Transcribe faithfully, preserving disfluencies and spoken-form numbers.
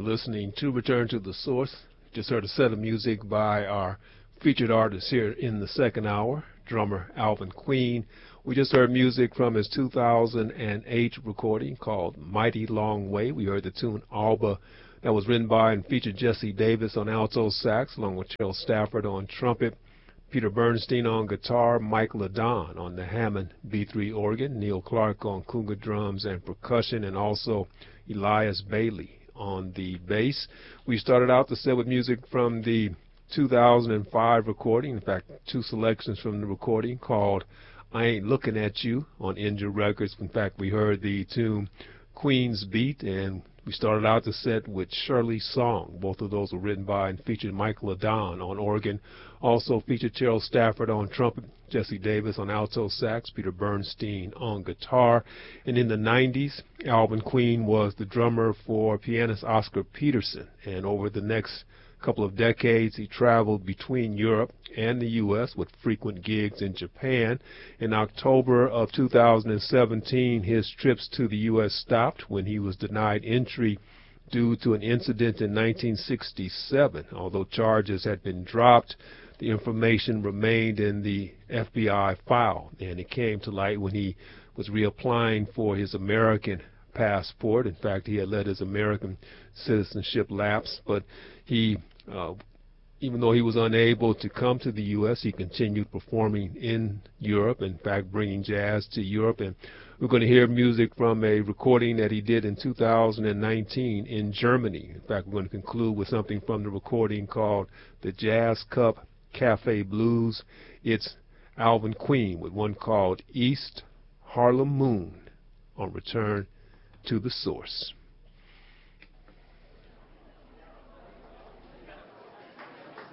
listening to Return to the Source. Just heard a set of music by our featured artist here in the second hour, drummer Alvin Queen. We just heard music from his two thousand eight recording called Mighty Long Way. We heard the tune Alba that was written by and featured Jesse Davis on alto sax, along with Cheryl Stafford on trumpet, Peter Bernstein on guitar, Mike Ladon on the Hammond B three organ, Neil Clark on conga drums and percussion, and also Elias Bailey on the bass. We started out the set with music from the two thousand five recording, in fact, two selections from the recording called I Ain't Looking At You on Inja Records. In fact, we heard the tune Queen's Beat, and we started out the set with Shirley's Song. Both of those were written by and featured Mike Ladon on organ. Also featured Cheryl Stafford on trumpet, Jesse Davis on alto sax, Peter Bernstein on guitar. And in the nineties, Alvin Queen was the drummer for pianist Oscar Peterson. And over the next couple of decades, he traveled between Europe and the U S with frequent gigs in Japan. In October of two thousand seventeen, his trips to the U S stopped when he was denied entry due to an incident in nineteen sixty-seven. Although charges had been dropped, the information remained in the F B I file, and it came to light when he was reapplying for his American passport. In fact, he had let his American citizenship lapse, but he, uh, even though he was unable to come to the U S, he continued performing in Europe, in fact, bringing jazz to Europe. And we're going to hear music from a recording that he did in two thousand nineteen in Germany. In fact, we're going to conclude with something from the recording called the Jazz Cup Cafe Blues. It's Alvin Queen with one called East Harlem Moon on Return to the Source.